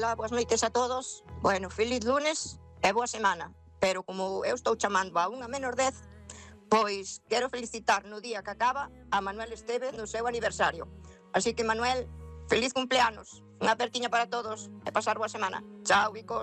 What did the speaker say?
Hola, boas noites a todos. Bueno, feliz lunes e boa semana. Pero como eu estou chamando a unha menor 10, pois quero felicitar no día que acaba a Manuel Esteve no seu aniversario. Así que, Manuel, feliz cumpleanos. Unha apertiña para todos e pasar boa semana. Chao, bicos.